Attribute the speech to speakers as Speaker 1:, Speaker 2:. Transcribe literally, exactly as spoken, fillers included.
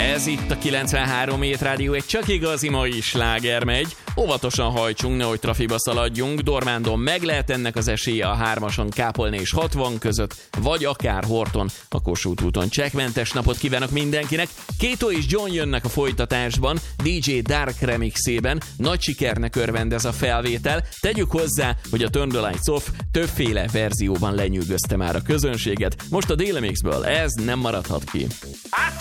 Speaker 1: Ez itt a kilencvenhárom Hét Rádió, egy csak igazi mai sláger megy. Óvatosan hajtsunk, nehogy trafiba szaladjunk. Dormándon meg lehet ennek az esélye a hármason Kápolna és hatvan között, vagy akár Horton a Kossuth úton. Csekkmentes napot kívánok mindenkinek. Kato és John jönnek a folytatásban, dé dzsé Dark remixében. Nagy sikernek örvend ez a felvétel. Tegyük hozzá, hogy a Turn the Lights Off többféle verzióban lenyűgözte már a közönséget. Most a Déli Mixből ez nem maradhat ki.